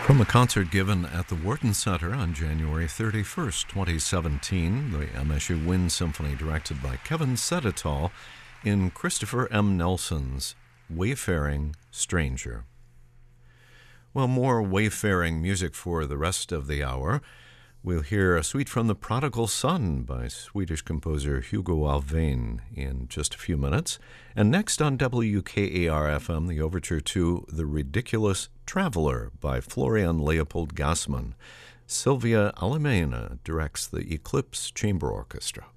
From a concert given at the Wharton Center on January 31st, 2017, the MSU Wind Symphony, directed by Kevin Sedetall, in Christopher M. Nelson's Wayfaring Stranger. Well, more wayfaring music for the rest of the hour. We'll hear a suite from The Prodigal Son by Swedish composer Hugo Alfvén in just a few minutes. And next on WKAR-FM, the overture to The Ridiculous Traveler by Florian Leopold Gassmann. Sylvia Alemena directs the Eclipse Chamber Orchestra.